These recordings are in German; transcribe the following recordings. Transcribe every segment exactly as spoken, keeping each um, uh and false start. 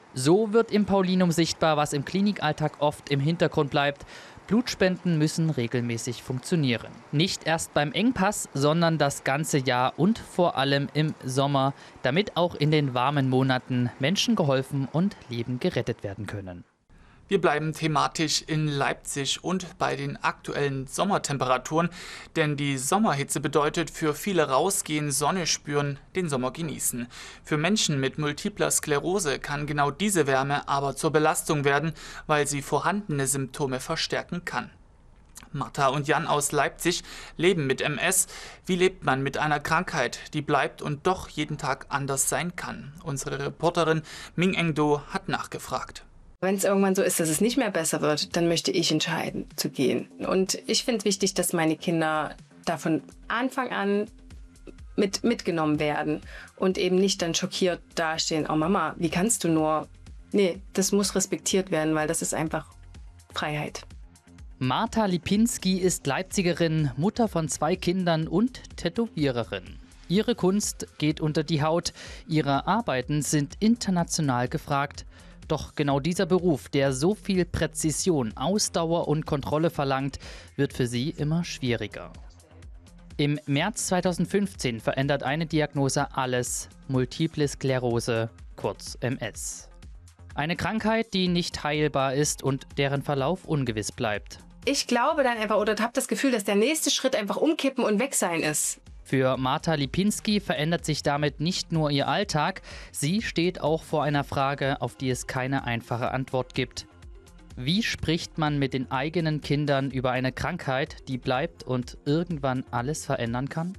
So wird im Paulinum sichtbar, was im Klinikalltag oft im Hintergrund bleibt. Blutspenden müssen regelmäßig funktionieren. Nicht erst beim Engpass, sondern das ganze Jahr und vor allem im Sommer, damit auch in den warmen Monaten Menschen geholfen und Leben gerettet werden können. Wir bleiben thematisch in Leipzig und bei den aktuellen Sommertemperaturen, denn die Sommerhitze bedeutet für viele rausgehen, Sonne spüren, den Sommer genießen. Für Menschen mit multipler Sklerose kann genau diese Wärme aber zur Belastung werden, weil sie vorhandene Symptome verstärken kann. Martha und Jan aus Leipzig leben mit M S. Wie lebt man mit einer Krankheit, die bleibt und doch jeden Tag anders sein kann? Unsere Reporterin Ming Engdo hat nachgefragt. Wenn es irgendwann so ist, dass es nicht mehr besser wird, dann möchte ich entscheiden, zu gehen. Und ich finde es wichtig, dass meine Kinder da von Anfang an mit, mitgenommen werden und eben nicht dann schockiert dastehen, oh Mama, wie kannst du nur? Nee, das muss respektiert werden, weil das ist einfach Freiheit. Martha Lipinski ist Leipzigerin, Mutter von zwei Kindern und Tätowiererin. Ihre Kunst geht unter die Haut, ihre Arbeiten sind international gefragt. Doch genau dieser Beruf, der so viel Präzision, Ausdauer und Kontrolle verlangt, wird für sie immer schwieriger. Im März zweitausendfünfzehn verändert eine Diagnose alles: Multiple Sklerose, kurz M S. Eine Krankheit, die nicht heilbar ist und deren Verlauf ungewiss bleibt. Ich glaube dann einfach oder habe das Gefühl, dass der nächste Schritt einfach umkippen und weg sein ist. Für Martha Lipinski verändert sich damit nicht nur ihr Alltag, sie steht auch vor einer Frage, auf die es keine einfache Antwort gibt. Wie spricht man mit den eigenen Kindern über eine Krankheit, die bleibt und irgendwann alles verändern kann?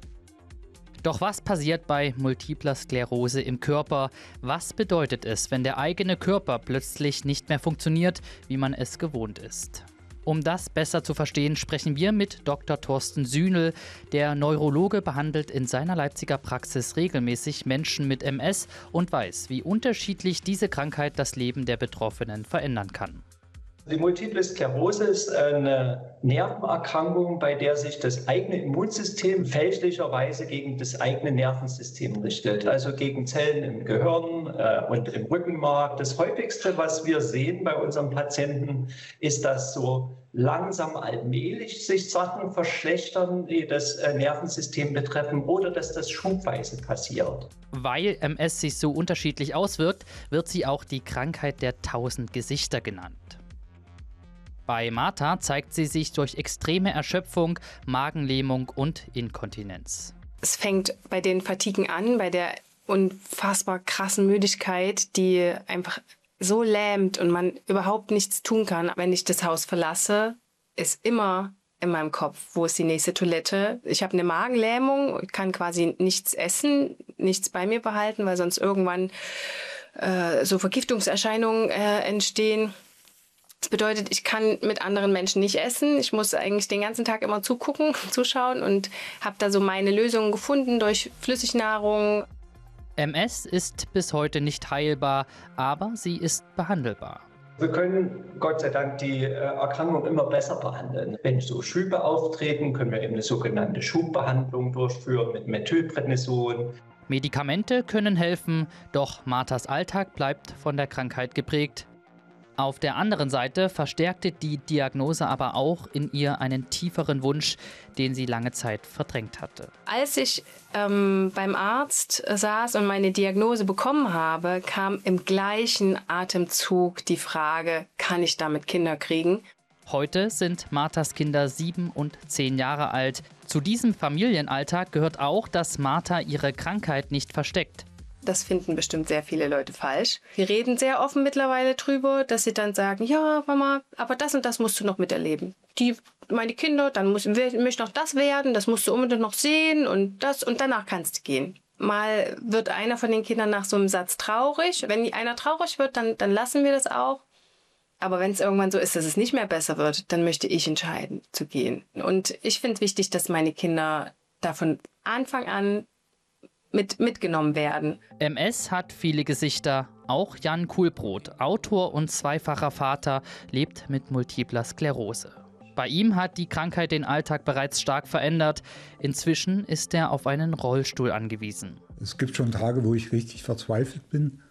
Doch was passiert bei multipler Sklerose im Körper? Was bedeutet es, wenn der eigene Körper plötzlich nicht mehr funktioniert, wie man es gewohnt ist? Um das besser zu verstehen, sprechen wir mit Doktor Thorsten Sühnel. Der Neurologe behandelt in seiner Leipziger Praxis regelmäßig Menschen mit M S und weiß, wie unterschiedlich diese Krankheit das Leben der Betroffenen verändern kann. Die Multiple Sklerose ist eine Nervenerkrankung, bei der sich das eigene Immunsystem fälschlicherweise gegen das eigene Nervensystem richtet, also gegen Zellen im Gehirn äh, und im Rückenmark. Das häufigste, was wir sehen bei unseren Patienten, ist, dass so langsam allmählich sich Sachen verschlechtern, die das äh, Nervensystem betreffen, oder dass das schubweise passiert. Weil M S sich so unterschiedlich auswirkt, wird sie auch die Krankheit der tausend Gesichter genannt. Bei Martha zeigt sie sich durch extreme Erschöpfung, Magenlähmung und Inkontinenz. Es fängt bei den Fatiguen an, bei der unfassbar krassen Müdigkeit, die einfach so lähmt und man überhaupt nichts tun kann. Wenn ich das Haus verlasse, ist immer in meinem Kopf, wo ist die nächste Toilette? Ich habe eine Magenlähmung, ich kann quasi nichts essen, nichts bei mir behalten, weil sonst irgendwann äh, so Vergiftungserscheinungen äh, entstehen. Das bedeutet, ich kann mit anderen Menschen nicht essen. Ich muss eigentlich den ganzen Tag immer zugucken, zuschauen und habe da so meine Lösungen gefunden durch Flüssignahrung. M S ist bis heute nicht heilbar, aber sie ist behandelbar. Wir können Gott sei Dank die Erkrankung immer besser behandeln. Wenn so Schübe auftreten, können wir eben eine sogenannte Schubbehandlung durchführen mit Methylprednison. Medikamente können helfen, doch Marthas Alltag bleibt von der Krankheit geprägt. Auf der anderen Seite verstärkte die Diagnose aber auch in ihr einen tieferen Wunsch, den sie lange Zeit verdrängt hatte. Als ich ähm, beim Arzt saß und meine Diagnose bekommen habe, kam im gleichen Atemzug die Frage, kann ich damit Kinder kriegen? Heute sind Marthas Kinder sieben und zehn Jahre alt. Zu diesem Familienalltag gehört auch, dass Martha ihre Krankheit nicht versteckt. Das finden bestimmt sehr viele Leute falsch. Wir reden sehr offen mittlerweile drüber, dass sie dann sagen, ja Mama, aber das und das musst du noch miterleben. Die, meine Kinder, dann muss ich noch das werden, das musst du unbedingt noch sehen und das und danach kannst du gehen. Mal wird einer von den Kindern nach so einem Satz traurig. Wenn einer traurig wird, dann, dann lassen wir das auch. Aber wenn es irgendwann so ist, dass es nicht mehr besser wird, dann möchte ich entscheiden, zu gehen. Und ich finde es wichtig, dass meine Kinder da von Anfang an Mit, mitgenommen werden. M S hat viele Gesichter. Auch Jan Kuhlbrot, Autor und zweifacher Vater, lebt mit multipler Sklerose. Bei ihm hat die Krankheit den Alltag bereits stark verändert. Inzwischen ist er auf einen Rollstuhl angewiesen. Es gibt schon Tage, wo ich richtig verzweifelt bin.